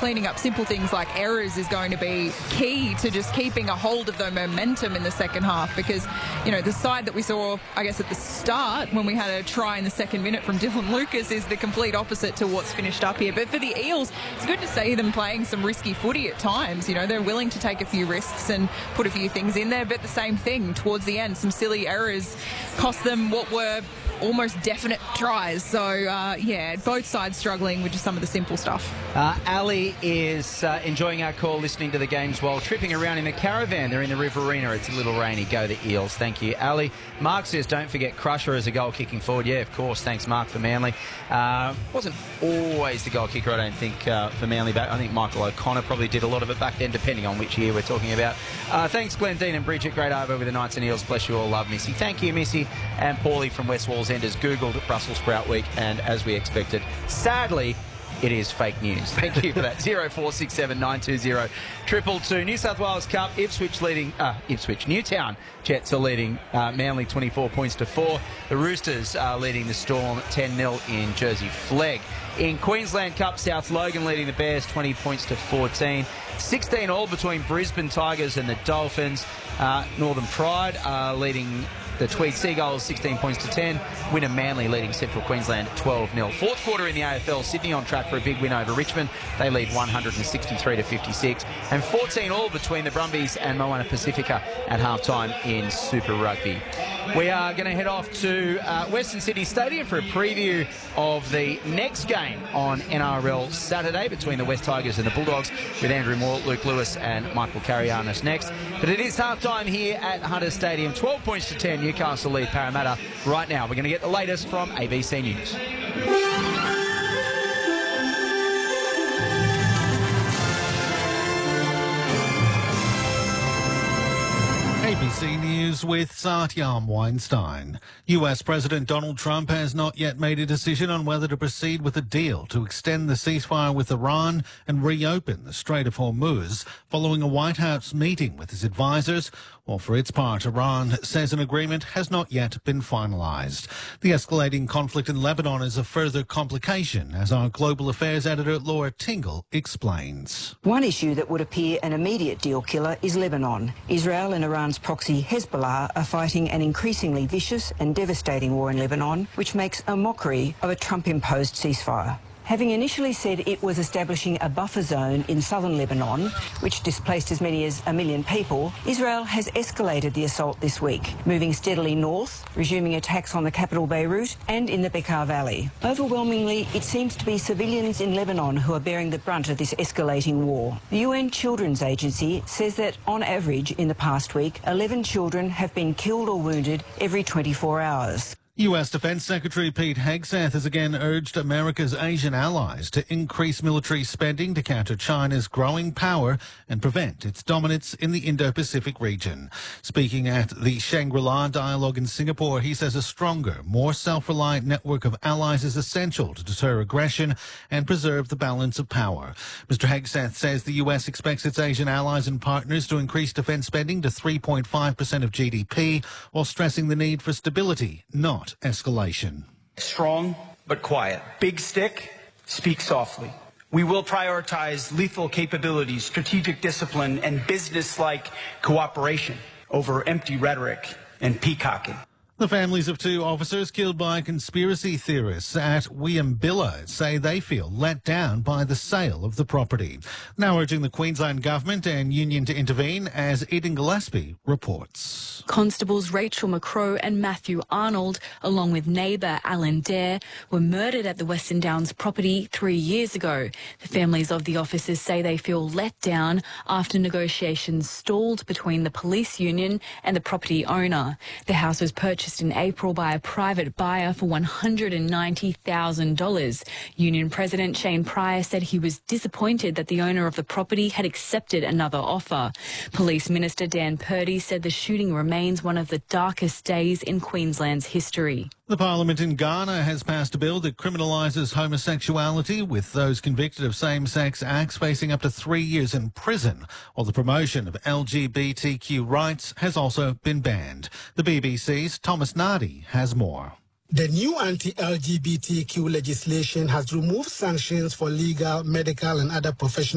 cleaning up simple things like errors is going to be key to just keeping a hold of the momentum in the second half, because, you know, the side that we saw, I guess, at the start when we had a try in the second minute from Dylan Lucas is the complete opposite to what's finished up here. But for the Eels, it's good to see them playing some risky footy at times. You know, they're willing to take a few risks and put a few things in there, but the same thing towards the end, some silly errors cost them what were almost definite tries. So, yeah, both sides struggling with just some of the simple stuff. Ali is enjoying our call, listening to the games while tripping around in the caravan. They're in the Riverina. It's a little rainy. Go the Eels. Thank you, Ali. Mark says, don't forget Crusher as a goal kicking forward. Yeah, of course. Thanks, Mark, for Manly. Wasn't always the goal kicker, I don't think, for Manly. But I think Michael O'Connor probably did a lot of it back then, depending on which year we're talking about. Thanks, Glenn Dean and Bridget. Great over with the Knights and Eels. Bless you all. Love Missy. Thank you, Missy. And Paulie from West Walls End has Googled Brussels Sprout Week, and as we expected, sadly, it is fake news. Thank you for that. 0467 920 222. New South Wales Cup, Ipswich leading, Newtown Jets are leading Manly 24 points to 4. The Roosters are leading the Storm 10-0 in Jersey Flegg. In Queensland Cup, South Logan leading the Bears 20 points to 14. 16 all between Brisbane Tigers and the Dolphins. Northern Pride are leading the Tweed Seagulls 16 points to 10. Winner Manly leading Central Queensland 12-0. Fourth quarter in the AFL, Sydney on track for a big win over Richmond. They lead 163 to 56. And 14 all between the Brumbies and Moana Pacifica at halftime in Super Rugby. We are going to head off to Western Sydney Stadium for a preview of the next game on NRL Saturday between the West Tigers and the Bulldogs, with Andrew Moore, Luke Lewis and Michael Carianis next. But it is halftime here at Hunter Stadium. 12 points to 10, Newcastle lead Parramatta. Right now, we're going to get the latest from ABC News. ABC News with Satyam Weinstein. US President Donald Trump has not yet made a decision on whether to proceed with a deal to extend the ceasefire with Iran and reopen the Strait of Hormuz following a White House meeting with his advisors. Well, for its part, Iran says an agreement has not yet been finalized. The escalating conflict in Lebanon is a further complication, as our global affairs editor Laura Tingle explains. One issue that would appear an immediate deal killer is Lebanon. Israel and Iran's proxy Hezbollah are fighting an increasingly vicious and devastating war in Lebanon, which makes a mockery of a Trump-imposed ceasefire. Having initially said it was establishing a buffer zone in southern Lebanon, which displaced as many as 1 million people, Israel has escalated the assault this week, moving steadily north, resuming attacks on the capital Beirut and in the Bekaa Valley. Overwhelmingly, it seems to be civilians in Lebanon who are bearing the brunt of this escalating war. The UN Children's Agency says that, on average, in the past week, 11 children have been killed or wounded every 24 hours. US Defense Secretary Pete Hegseth has again urged America's Asian allies to increase military spending to counter China's growing power and prevent its dominance in the Indo-Pacific region. Speaking at the Shangri-La Dialogue in Singapore, he says a stronger, more self-reliant network of allies is essential to deter aggression and preserve the balance of power. Mr. Hegseth says the US expects its Asian allies and partners to increase defense spending to 3.5% of GDP, while stressing the need for stability, not escalation. Strong but quiet. Big stick, speak softly. We will prioritize lethal capabilities, strategic discipline, and business-like cooperation over empty rhetoric and peacocking. The families of 2 officers killed by conspiracy theorists at Wiambilla say they feel let down by the sale of the property. Now urging the Queensland Government and union to intervene, as Eden Gillespie reports. Constables Rachel McCrow and Matthew Arnold, along with neighbour Alan Dare, were murdered at the Western Downs property 3 years ago. The families of the officers say they feel let down after negotiations stalled between the police union and the property owner. The house was purchased in April by a private buyer for $190,000. Union President Shane Pryor said he was disappointed that the owner of the property had accepted another offer. Police Minister Dan Purdy said the shooting remains one of the darkest days in Queensland's history. The Parliament in Ghana has passed a bill that criminalises homosexuality, with those convicted of same-sex acts facing up to 3 years in prison, while the promotion of LGBTQ rights has also been banned. The BBC's Thomas Nardi has more. The new anti-LGBTQ legislation has removed sanctions for legal, medical and other professional